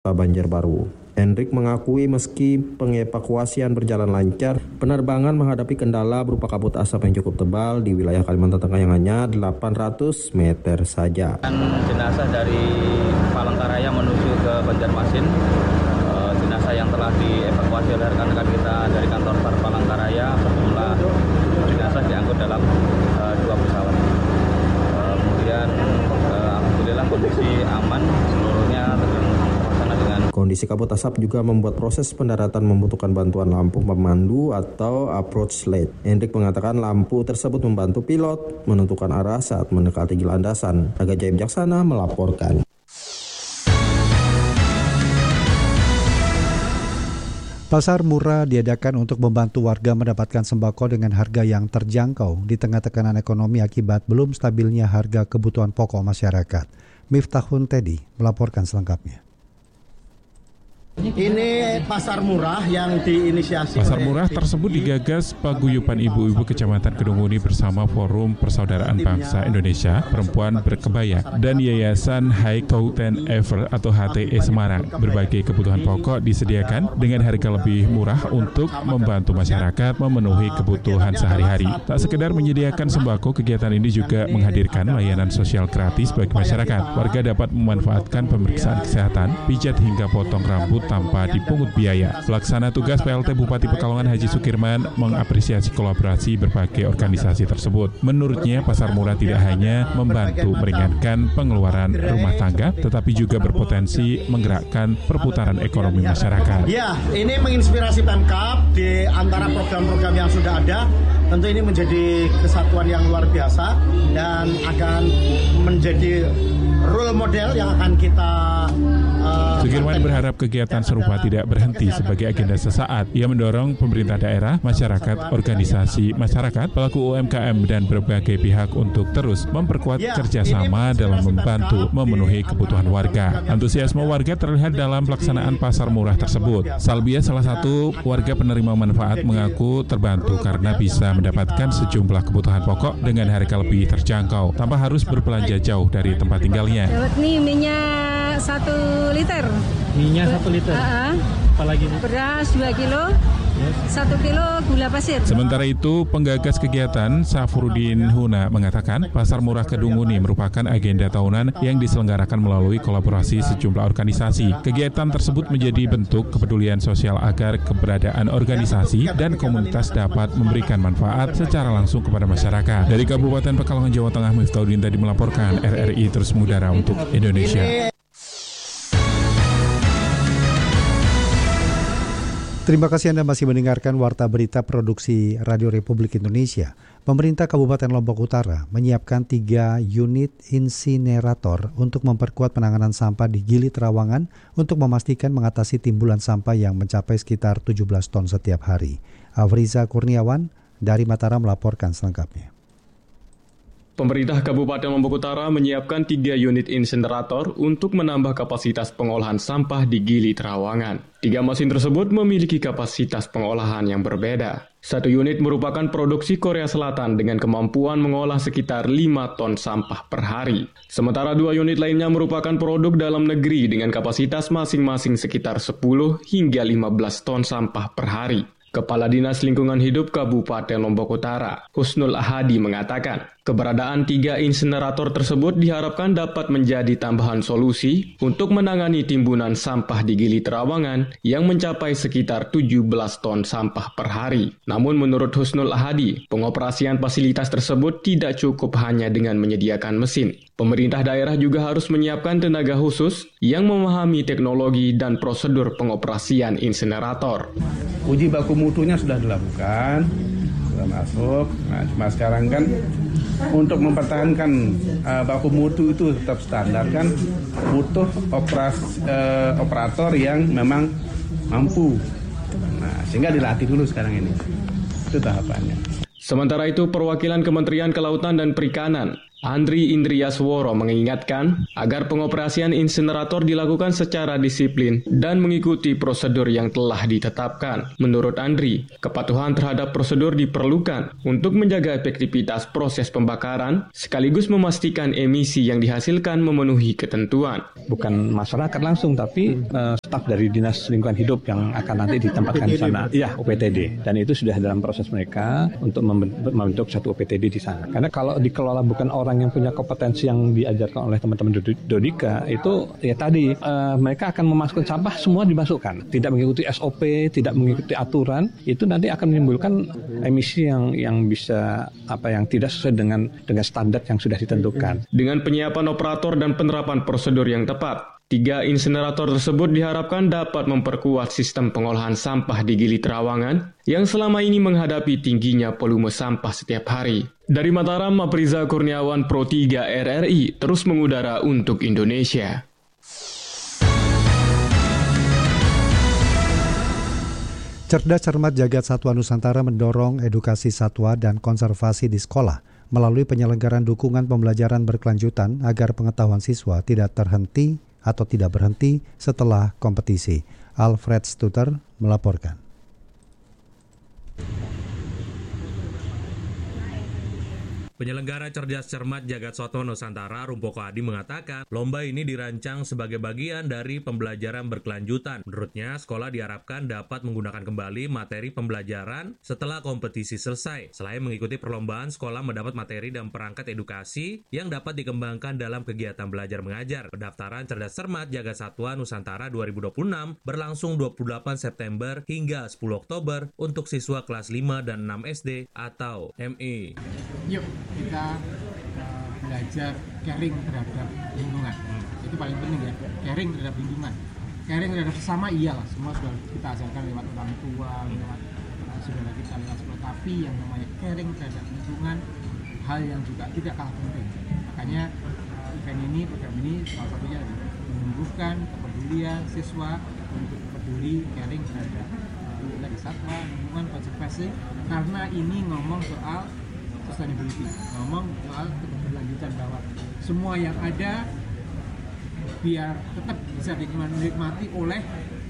Banjarbaru. Hendrik mengakui meski pengevakuasian berjalan lancar, penerbangan menghadapi kendala berupa kabut asap yang cukup tebal di wilayah Kalimantan Tengah yang hanya 800 meter saja. Jenazah dari Palangkaraya menuju ke Banjarmasin. Jenazah yang telah dievakuasi oleh rekan-rekan kita dari kantor SAR Palangkaraya, sejumlah jenazah diangkut dalam 2 pesawat. Kemudian alhamdulillah kondisi aman seluruhnya. Kondisi kabut asap juga membuat proses pendaratan membutuhkan bantuan lampu pemandu atau approach light. Hendrik mengatakan lampu tersebut membantu pilot menentukan arah saat mendekati landasan. Aga Jaya Bijaksana melaporkan. Pasar murah diadakan untuk membantu warga mendapatkan sembako dengan harga yang terjangkau di tengah tekanan ekonomi akibat belum stabilnya harga kebutuhan pokok masyarakat. Miftahun Teddy melaporkan selengkapnya. Ini pasar murah yang diinisiasi. Pasar murah tersebut digagas paguyuban ibu-ibu Kecamatan Kedunguni bersama Forum Persaudaraan Bangsa Indonesia Perempuan Berkebaya dan Yayasan High Touten Ever atau HTE Semarang. Berbagai kebutuhan pokok disediakan dengan harga lebih murah untuk membantu masyarakat memenuhi kebutuhan sehari-hari. Tak sekedar menyediakan sembako, kegiatan ini juga menghadirkan layanan sosial gratis bagi masyarakat. Warga dapat memanfaatkan pemeriksaan kesehatan, pijat hingga potong rambut tanpa dipungut biaya. Pelaksana tugas PLT Bupati Pekalongan Haji Sukirman mengapresiasi kolaborasi berbagai organisasi tersebut. Menurutnya, pasar murah tidak hanya membantu meringankan pengeluaran rumah tangga, tetapi juga berpotensi menggerakkan perputaran ekonomi masyarakat. Ya, ini menginspirasi Pemkab di antara program-program yang sudah ada. Tentu ini menjadi kesatuan yang luar biasa dan akan menjadi role model yang akan kita Sukirman berharap kegiatan serupa tidak berhenti sebagai agenda sesaat. Ia mendorong pemerintah daerah, masyarakat, organisasi masyarakat, pelaku UMKM, dan berbagai pihak untuk terus memperkuat kerjasama dalam membantu memenuhi kebutuhan warga. Antusiasme warga terlihat dalam pelaksanaan pasar murah tersebut. Salbia, salah satu warga penerima manfaat, mengaku terbantu karena bisa mendapatkan sejumlah kebutuhan pokok dengan harga lebih terjangkau, tanpa harus berbelanja jauh dari tempat tinggalnya. Nih minyak 1 liter. Minyak 1 liter. Apalagi beras 2 kilo. 1 kilo gula pasir. Sementara itu, penggagas kegiatan Safrudin Huna mengatakan pasar murah Kedunguni merupakan agenda tahunan yang diselenggarakan melalui kolaborasi sejumlah organisasi. Kegiatan tersebut menjadi bentuk kepedulian sosial agar keberadaan organisasi dan komunitas dapat memberikan manfaat secara langsung kepada masyarakat. Dari Kabupaten Pekalongan, Jawa Tengah, Miftahudin tadi melaporkan. RRI terus mengudara untuk Indonesia. Terima kasih Anda masih mendengarkan Warta Berita Produksi Radio Republik Indonesia. Pemerintah Kabupaten Lombok Utara menyiapkan 3 unit insinerator untuk memperkuat penanganan sampah di Gili Trawangan untuk memastikan mengatasi timbulan sampah yang mencapai sekitar 17 ton setiap hari. Afriza Kurniawan dari Mataram melaporkan selengkapnya. Pemerintah Kabupaten Lombok Utara menyiapkan 3 unit insinerator untuk menambah kapasitas pengolahan sampah di Gili Trawangan. 3 mesin tersebut memiliki kapasitas pengolahan yang berbeda. 1 unit merupakan produksi Korea Selatan dengan kemampuan mengolah sekitar 5 ton sampah per hari. Sementara 2 unit lainnya merupakan produk dalam negeri dengan kapasitas masing-masing sekitar 10 hingga 15 ton sampah per hari. Kepala Dinas Lingkungan Hidup Kabupaten Lombok Utara, Husnul Ahadi, mengatakan, keberadaan 3 insinerator tersebut diharapkan dapat menjadi tambahan solusi untuk menangani timbunan sampah di Gili Trawangan yang mencapai sekitar 17 ton sampah per hari. Namun menurut Husnul Ahadi, pengoperasian fasilitas tersebut tidak cukup hanya dengan menyediakan mesin. Pemerintah daerah juga harus menyiapkan tenaga khusus yang memahami teknologi dan prosedur pengoperasian insinerator. Uji baku mutunya sudah dilakukan, sudah masuk. Nah, cuma sekarang kan untuk mempertahankan baku mutu itu tetap standar kan butuh operator yang memang mampu. Nah, sehingga dilatih dulu sekarang ini. Itu tahapannya. Sementara itu, perwakilan Kementerian Kelautan dan Perikanan Andri Indriasworo mengingatkan agar pengoperasian insinerator dilakukan secara disiplin dan mengikuti prosedur yang telah ditetapkan. Menurut Andri, kepatuhan terhadap prosedur diperlukan untuk menjaga efektivitas proses pembakaran sekaligus memastikan emisi yang dihasilkan memenuhi ketentuan. Bukan masyarakat langsung, tapi staf dari Dinas Lingkungan Hidup yang akan nanti ditempatkan di sana. Ya, OPTD. Dan itu sudah dalam proses mereka untuk membentuk satu OPTD di sana. Karena kalau dikelola bukan orang yang punya kompetensi yang diajarkan oleh teman-teman Dodika, itu ya tadi mereka akan memasukkan sampah semua dimasukkan, tidak mengikuti SOP, tidak mengikuti aturan, itu nanti akan menimbulkan emisi yang bisa yang tidak sesuai dengan standar yang sudah ditentukan. Dengan penyiapan operator dan penerapan prosedur yang tepat, 3 insinerator tersebut diharapkan dapat memperkuat sistem pengolahan sampah di Gili Trawangan yang selama ini menghadapi tingginya volume sampah setiap hari. Dari Mataram, Mapriza Kurniawan, Pro 3 RRI, terus mengudara untuk Indonesia. Cerdas Cermat Jagat Satwa Nusantara mendorong edukasi satwa dan konservasi di sekolah melalui penyelenggaraan dukungan pembelajaran berkelanjutan agar pengetahuan siswa tidak terhenti atau tidak berhenti setelah kompetisi. Alfred Stuter melaporkan. Penyelenggara Cerdas Cermat Jagat Satwa Nusantara Rumpoko Adi mengatakan lomba ini dirancang sebagai bagian dari pembelajaran berkelanjutan. Menurutnya, sekolah diharapkan dapat menggunakan kembali materi pembelajaran setelah kompetisi selesai. Selain mengikuti perlombaan, sekolah mendapat materi dan perangkat edukasi yang dapat dikembangkan dalam kegiatan belajar mengajar. Pendaftaran Cerdas Cermat Jagat Satwa Nusantara 2026 berlangsung 28 September hingga 10 Oktober untuk siswa kelas 5 dan 6 SD atau MI. Yuk kita belajar caring terhadap lingkungan. Itu paling penting ya, caring terhadap lingkungan. Caring terhadap sesama iyalah, semua sudah kita ajarkan lewat orang tua, lewat saudara kita, lewat sekolah. Tapi yang namanya caring terhadap lingkungan, hal yang juga tidak kalah penting. Makanya program ini salah satunya menumbuhkan kepedulian siswa untuk peduli caring terhadap dari satwa, lingkungan, konservasi. Karena ini ngomong soal sustainability, ngomong soal keberlanjutan, bahwa semua yang ada biar tetap bisa dinikmati oleh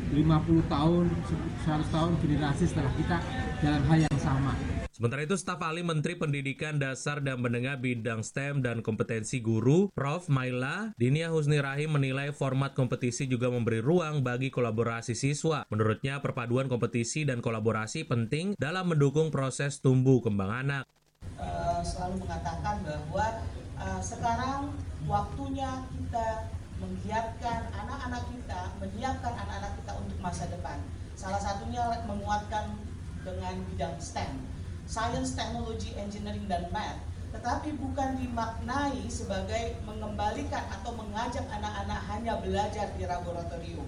50 tahun, 100 tahun generasi setelah kita dalam hal yang sama. Sementara itu, staf ahli Menteri Pendidikan Dasar dan Menengah bidang STEM dan kompetensi guru, Prof. Maila Dinia Husni Rahim menilai format kompetisi juga memberi ruang bagi kolaborasi siswa. Menurutnya, perpaduan kompetisi dan kolaborasi penting dalam mendukung proses tumbuh kembang anak. Selalu mengatakan bahwa sekarang waktunya kita menggiatkan anak-anak kita, menyiapkan anak-anak kita untuk masa depan. Salah satunya menguatkan dengan bidang STEM, Science, Technology, Engineering, dan Math. Tetapi bukan dimaknai sebagai mengembalikan atau mengajak anak-anak hanya belajar di laboratorium.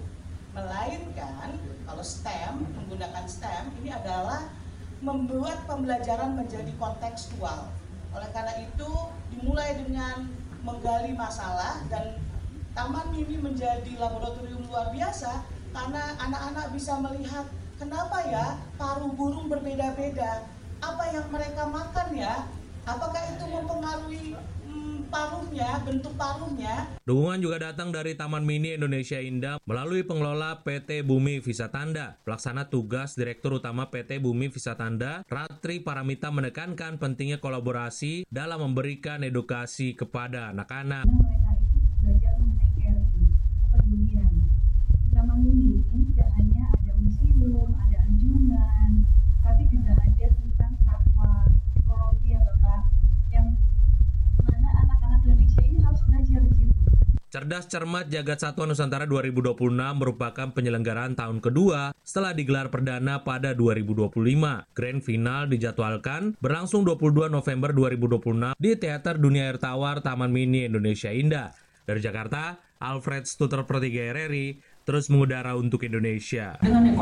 Melainkan kalau STEM, menggunakan STEM, ini adalah membuat pembelajaran menjadi kontekstual. Oleh karena itu, dimulai dengan menggali masalah, dan Taman Mini menjadi laboratorium luar biasa karena anak-anak bisa melihat kenapa ya paruh burung berbeda-beda, apa yang mereka makan ya, apakah itu mempengaruhi paruhnya, bentuk paruhnya. Dukungan juga datang dari Taman Mini Indonesia Indah melalui pengelola PT Bumi Visatanda. Pelaksana tugas Direktur Utama PT Bumi Visatanda, Ratri Paramita, menekankan pentingnya kolaborasi dalam memberikan edukasi kepada anak-anak. Mereka itu belajar mengenai caring, kepedulian. Di Taman Mini ini tidak hanya ada museum, ada anjungan, tapi juga ada tentang satwa, ekologi ya Bapak, yang mana anak-anak Indonesia ini harus belajar di situ. Cerdas Cermat Jagat Satwa Nusantara 2026 merupakan penyelenggaraan tahun kedua setelah digelar perdana pada 2025. Grand Final dijadwalkan berlangsung 22 November 2026 di Teater Dunia Air Tawar Taman Mini Indonesia Indah. Dari Jakarta, Alfred Stuter, Pro 3 RRI, terus mengudara untuk Indonesia.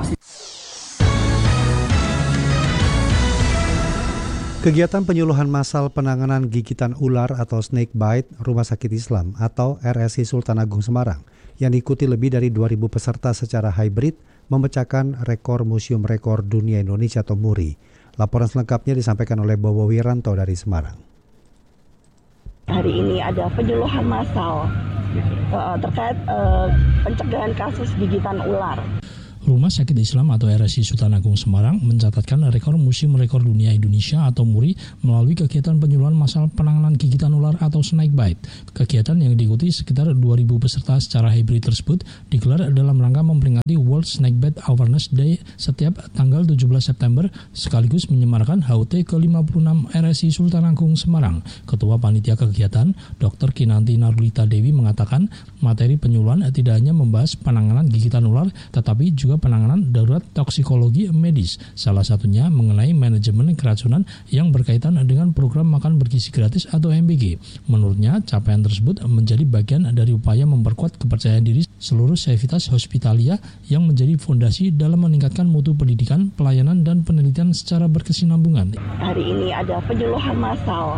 Kegiatan penyuluhan massal penanganan gigitan ular atau snake bite Rumah Sakit Islam atau RSI Sultan Agung Semarang yang diikuti lebih dari 2.000 peserta secara hybrid memecahkan rekor Museum Rekor Dunia Indonesia atau MURI. Laporan selengkapnya disampaikan oleh Bowo Wiranto dari Semarang. Hari ini ada penyuluhan massal terkait pencegahan kasus gigitan ular. Rumah Sakit Islam atau RSI Sultan Agung Semarang mencatatkan rekor Museum Rekor Dunia Indonesia atau MURI melalui kegiatan penyuluhan massal penanganan gigitan ular atau snakebite. Kegiatan yang diikuti sekitar 2.000 peserta secara hybrid tersebut digelar dalam rangka memperingati World Snakebite Awareness Day setiap tanggal 17 September sekaligus menyemarakan HUT ke-56 RSI Sultan Agung Semarang. Ketua Panitia Kegiatan, Dr. Kinanti Narulita Dewi mengatakan materi penyuluhan tidak hanya membahas penanganan gigitan ular tetapi juga penanganan darurat toksikologi medis, salah satunya mengenai manajemen keracunan yang berkaitan dengan program makan bergizi gratis atau MBG. Menurutnya, capaian tersebut menjadi bagian dari upaya memperkuat kepercayaan diri seluruh sivitas hospitalia yang menjadi fondasi dalam meningkatkan mutu pendidikan, pelayanan, dan penelitian secara berkesinambungan. Hari ini ada penyuluhan massal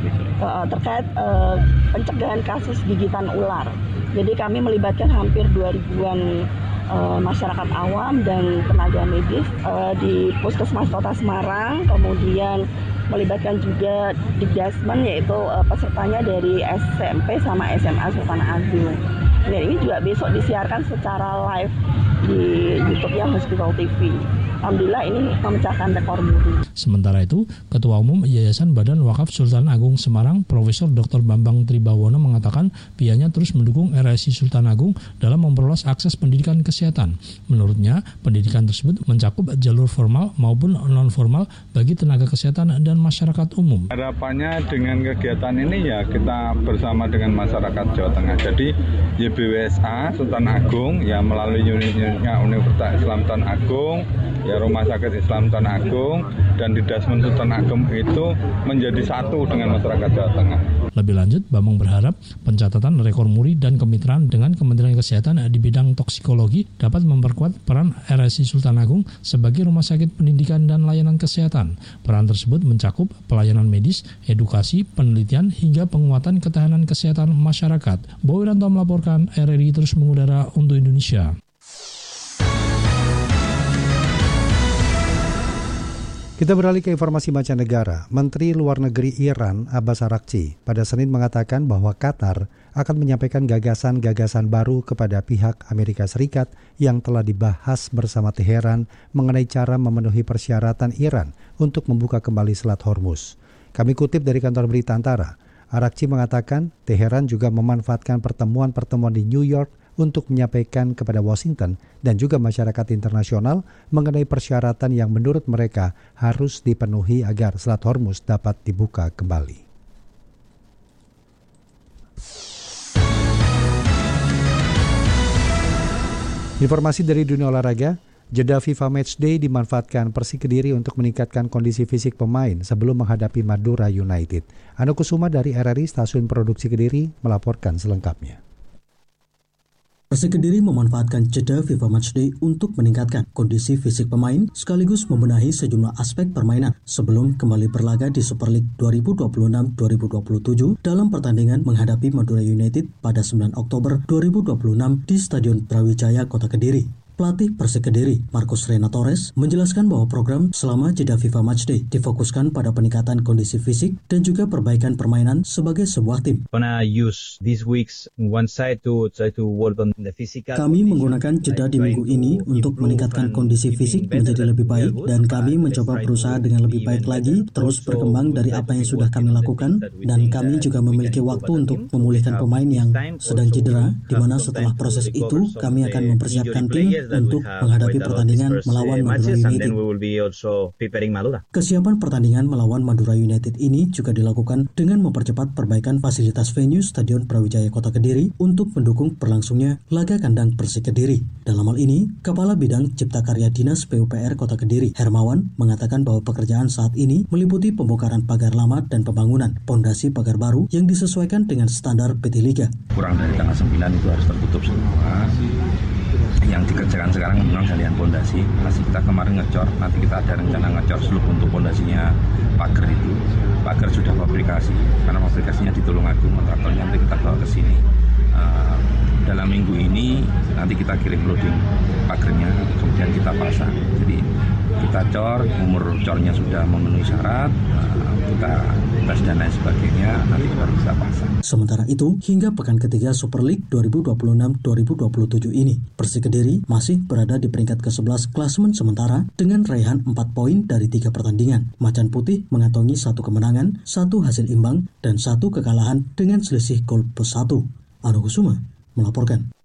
terkait pencegahan kasus gigitan ular. Jadi kami melibatkan hampir 2.000-an masyarakat awam dan tenaga medis di Puskesmas Kota Semarang, kemudian melibatkan juga Digbasmen yaitu pesertanya dari SMP sama SMA Sultan Agung. Dan ini juga besok disiarkan secara live di YouTube-nya Hospital TV. Alhamdulillah ini memecahkan rekor muri. Sementara itu, Ketua Umum Yayasan Badan Wakaf Sultan Agung Semarang, Profesor Dr. Bambang Tribawono mengatakan pihaknya terus mendukung RSI Sultan Agung dalam memperluas akses pendidikan kesehatan. Menurutnya, pendidikan tersebut mencakup jalur formal maupun non-formal bagi tenaga kesehatan dan masyarakat umum. Harapannya dengan kegiatan ini ya kita bersama dengan masyarakat Jawa Tengah. Jadi YBWSA Sultan Agung ya melalui unitnya Universitas Islam Sultan Agung, ya Rumah Sakit Islam Sultan Agung dan Didasmen Sultan Agung itu menjadi satu dengan masyarakat Jawa Tengah. Lebih lanjut, Bambang berharap pencatatan rekor muri dan kemitraan dengan Kementerian Kesehatan di bidang toksikologi dapat memperkuat peran RSI Sultan Agung sebagai rumah sakit pendidikan dan layanan kesehatan. Peran tersebut mencakup pelayanan medis, edukasi, penelitian, hingga penguatan ketahanan kesehatan masyarakat. Boy Ranto melaporkan, RRI terus mengudara untuk Indonesia. Kita beralih ke informasi mancanegara. Menteri Luar Negeri Iran, Abbas Araghchi, pada Senin mengatakan bahwa Qatar akan menyampaikan gagasan-gagasan baru kepada pihak Amerika Serikat yang telah dibahas bersama Teheran mengenai cara memenuhi persyaratan Iran untuk membuka kembali Selat Hormuz. Kami kutip dari kantor berita Antara. Araghchi mengatakan Teheran juga memanfaatkan pertemuan-pertemuan di New York untuk menyampaikan kepada Washington dan juga masyarakat internasional mengenai persyaratan yang menurut mereka harus dipenuhi agar Selat Hormuz dapat dibuka kembali. Informasi dari dunia olahraga, jeda FIFA Matchday dimanfaatkan Persik Kediri untuk meningkatkan kondisi fisik pemain sebelum menghadapi Madura United. Anu Kusuma dari RRI Stasiun Produksi Kediri melaporkan selengkapnya. Persik Kediri memanfaatkan jeda FIFA Matchday untuk meningkatkan kondisi fisik pemain sekaligus membenahi sejumlah aspek permainan sebelum kembali berlaga di Super League 2026-2027 dalam pertandingan menghadapi Madura United pada 9 Oktober 2026 di Stadion Brawijaya Kota Kediri. Pelatih Persik Kediri, Marcus Reyna Torres, menjelaskan bahwa program selama jeda FIFA Matchday difokuskan pada peningkatan kondisi fisik dan juga perbaikan permainan sebagai sebuah tim. Kami menggunakan jeda di minggu ini untuk meningkatkan kondisi fisik menjadi lebih baik dan kami mencoba berusaha dengan lebih baik lagi, terus berkembang dari apa yang sudah kami lakukan dan kami juga memiliki waktu untuk memulihkan pemain yang sedang cedera, di mana setelah proses itu kami akan mempersiapkan tim untuk menghadapi pertandingan melawan Madura United. Kesiapan pertandingan melawan Madura United ini juga dilakukan dengan mempercepat perbaikan fasilitas venue Stadion Brawijaya Kota Kediri untuk mendukung berlangsungnya laga kandang Persik Kediri. Dalam hal ini, Kepala Bidang Cipta Karya Dinas PUPR Kota Kediri, Hermawan, mengatakan bahwa pekerjaan saat ini meliputi pembongkaran pagar lama dan pembangunan pondasi pagar baru yang disesuaikan dengan standar PT Liga. Kurang dari tanggal 9 itu harus tertutup semua. Yang dikerjakan sekarang memang galian pondasi. Masih kita kemarin ngecor, nanti kita ada rencana ngecor seluruh untuk pondasinya pagar itu. Pagar sudah fabrikasi, karena fabrikasinya di Tulungagung, kontraktornya nanti kita bawa ke sini. dalam minggu ini nanti kita kirim loading pagernya, kemudian kita pasang. Jadi kita cor, umur cornya sudah memenuhi syarat, kita tes dan lain sebagainya, nanti baru bisa pasang. Sementara itu, hingga pekan ketiga Super League 2026-2027 ini, Persik Kediri masih berada di peringkat ke-11 klasemen sementara dengan raihan 4 poin dari 3 pertandingan. Macan Putih mengantongi 1 kemenangan, 1 hasil imbang, dan 1 kekalahan dengan selisih gol +1. Anu Kusuma melaporkan.